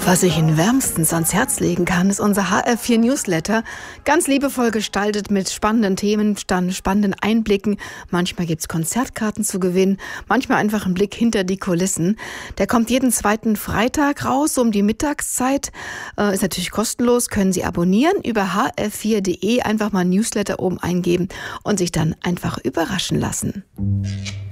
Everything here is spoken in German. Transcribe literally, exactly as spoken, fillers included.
Was ich Ihnen wärmstens ans Herz legen kann, ist unser H R vier Newsletter. Ganz liebevoll gestaltet mit spannenden Themen, spannenden Einblicken. Manchmal gibt's Konzertkarten zu gewinnen, manchmal einfach einen Blick hinter die Kulissen. Der kommt jeden zweiten Freitag raus um die Mittagszeit. Äh, ist natürlich kostenlos, können Sie abonnieren. Über h r vier punkt d e einfach mal Newsletter oben eingeben und sich dann einfach überraschen lassen.